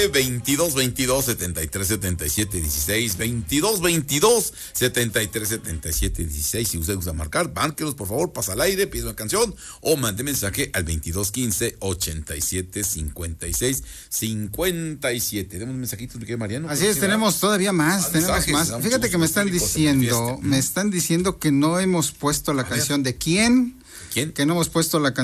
2222-7377-16, 2222-7377-16. Si usted gusta marcar, márquelos, por favor, pasa al aire, pide una canción o mande mensaje al 2215-8756-57. Demos un mensajito, Mariano. Así es, tenemos todavía más, tenemos más. Fíjate que me están diciendo que no hemos puesto la canción de quién. ¿Quién? Que no hemos puesto la canción